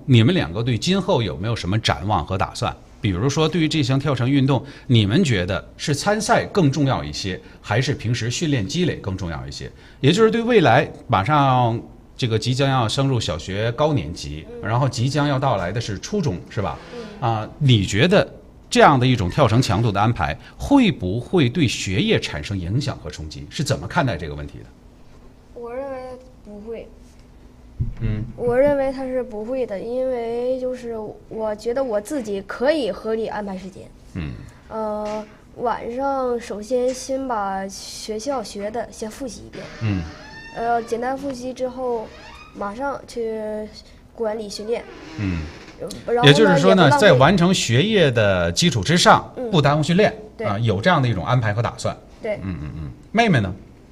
你们两个对今后有没有什么展望和打算？比如说，对于这项跳绳运动，你们觉得是参赛更重要一些，还是平时训练积累更重要一些？也就是对未来马上这个即将要升入小学高年级，然后即将要到来的是初中，是吧？你觉得这样的一种跳绳强度的安排，会不会对学业产生影响和冲击？是怎么看待这个问题的？ 我认为不会。我认为他是不会的，因为就是我觉得我自己可以合理安排时间。晚上首先把学校学的先复习一遍。简单复习之后，马上去管理训练。 也就是说呢，在完成学业的基础之上，不耽误训练。有这样的一种安排和打算。 对。 妹妹呢？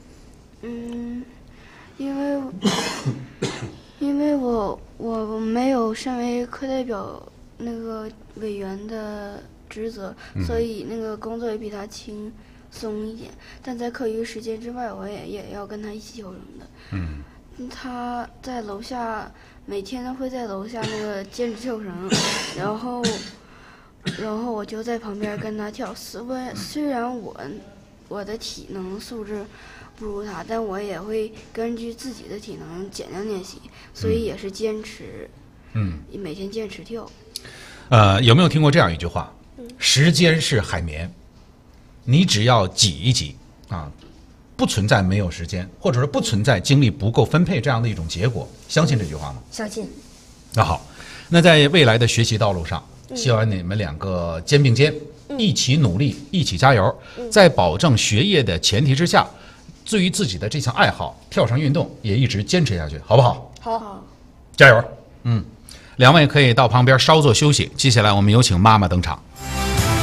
因为我没有身为课代表那个委员的职责，所以那个工作也比他轻松一点。但在课余时间之外，我也要跟他一起跳绳的。他在楼下每天都会在楼下那个坚持跳绳，然后我就在旁边跟他跳。虽然我的体能素质不如他，但我也会根据自己的体能减量练习，所以也是坚持，每天坚持跳。 有没有听过这样一句话？时间是海绵，你只要挤一挤不存在没有时间，或者说不存在精力不够分配这样的一种结果。相信这句话吗？ 相信。 那好，那在未来的学习道路上，希望你们两个肩并肩，一起努力，一起加油，在保证学业的前提之下，对于自己的这项爱好跳绳运动也一直坚持下去，好不好？ 好， 加油！两位可以到旁边稍作休息，接下来我们有请妈妈登场。